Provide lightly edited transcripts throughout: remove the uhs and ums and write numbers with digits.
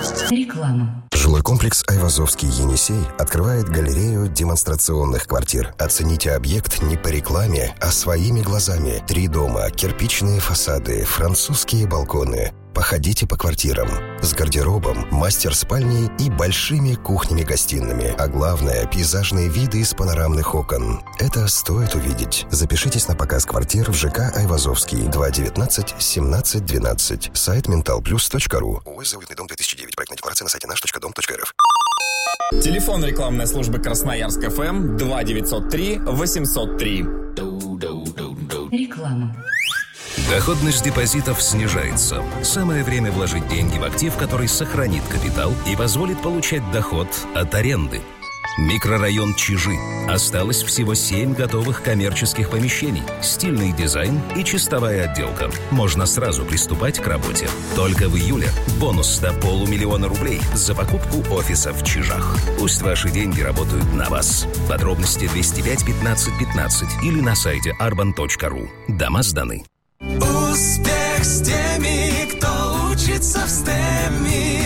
Реклама. Жилой комплекс «Айвазовский Енисей» открывает галерею демонстрационных квартир. Оцените объект не по рекламе, а своими глазами. 3 дома, кирпичные фасады, французские балконы. Походите по квартирам с гардеробом, мастер-спальней и большими кухнями-гостиными. А главное, пейзажные виды из панорамных окон. Это стоит увидеть. Запишитесь на показ квартир в ЖК «Айвазовский», 219-17-12. Сайт mentalplus.ru. ОС «Уютный дом» 2009. Проектная декларация на сайте наш.дом.рф. Телефон рекламной службы Красноярск ФМ 2903-803. Реклама. Доходность депозитов снижается. Самое время вложить деньги в актив, который сохранит капитал и позволит получать доход от аренды. Микрорайон Чижи. Осталось всего 7 готовых коммерческих помещений, стильный дизайн и чистовая отделка. Можно сразу приступать к работе. Только в июле бонус до 500 000 рублей за покупку офиса в Чижах. Пусть ваши деньги работают на вас. Подробности 205 15 15 или на сайте arban.ru. Дома сданы. Успех с теми, кто учится в STEM.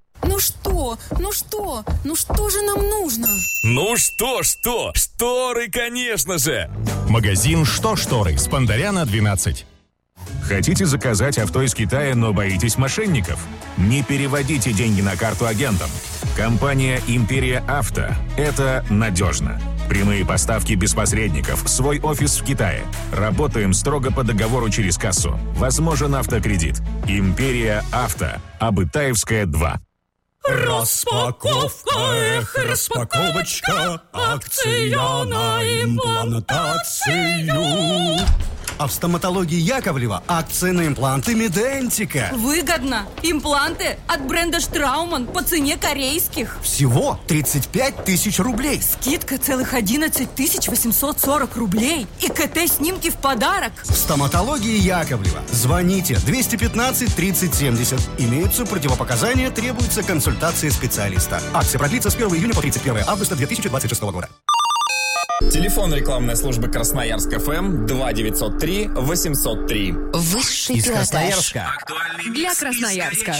Ну что же нам нужно? Ну что? Шторы, конечно же! Магазин «Что шторы» с Пандаряна 12. Хотите заказать авто из Китая, но боитесь мошенников? Не переводите деньги на карту агентам. Компания «Империя Авто» – это надежно. Прямые поставки без посредников, свой офис в Китае. Работаем строго по договору через кассу. Возможен автокредит. «Империя Авто», Абытаевская, 2. Распаковка, распаковочка, акция на имплантацию. А в стоматологии Яковлева акция на импланты Медентика. Выгодно! Импланты от бренда Штрауман по цене корейских. Всего 35 тысяч рублей. Скидка целых 11 840 рублей. И КТ-снимки в подарок. В стоматологии Яковлева. Звоните 215 30 70. Имеются противопоказания, требуется консультация специалиста. Акция продлится с 1 июня по 31 августа 2026 года. Телефон рекламной службы Красноярск ФМ 2903-803. Высший пилотаж. Для Красноярска.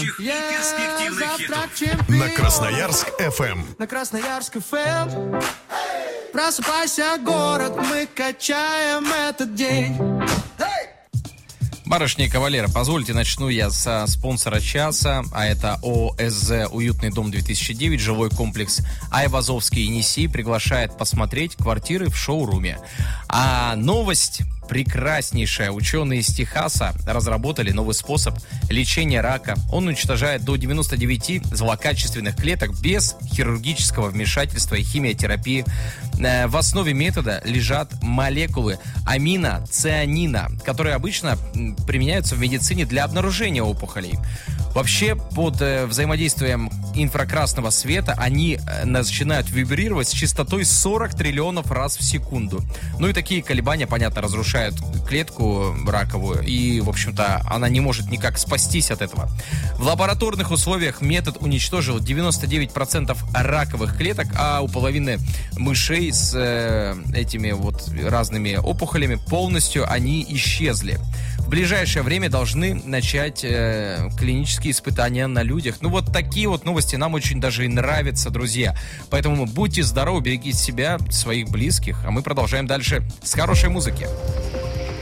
На Красноярск ФМ. На Красноярск ФМ. Просыпайся, город, мы качаем этот день. Барышни и кавалеры, позвольте начну я со спонсора часа, а это ОСЗ «Уютный дом 2009», жилой комплекс «Айвазовский Енисей» приглашает посмотреть квартиры в шоуруме. А новость прекраснейшая. Ученые из Техаса разработали новый способ лечения рака. Он уничтожает до 99 злокачественных клеток без хирургического вмешательства и химиотерапии. В основе метода лежат молекулы аминоцианина, которые обычно применяются в медицине для обнаружения опухолей. Вообще, под взаимодействием инфракрасного света они начинают вибрировать с частотой 40 триллионов раз в секунду. Ну и такие колебания, понятно, разрушают клетку раковую, и, в общем-то, она не может никак спастись от этого. В лабораторных условиях метод уничтожил 99% раковых клеток, а у половины мышей с этими вот разными опухолями полностью они исчезли. В ближайшее время должны начать клинические испытания на людях. Ну вот такие вот новости нам очень даже и нравятся, друзья. Поэтому будьте здоровы, берегите себя, своих близких. А мы продолжаем дальше с хорошей музыки.